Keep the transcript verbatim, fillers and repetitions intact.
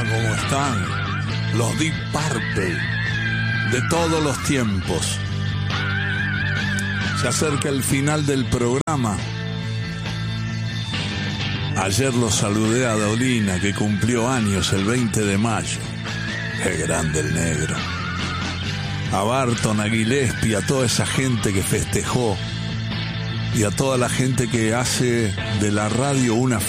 ¿cómo están? Los Deep Purple de todos los tiempos. Se acerca el final del programa. Ayer lo saludé a Dolina, que cumplió años el veinte de mayo. Qué grande el negro. A Barton, a Gillespie, a toda esa gente que festejó y a toda la gente que hace de la radio una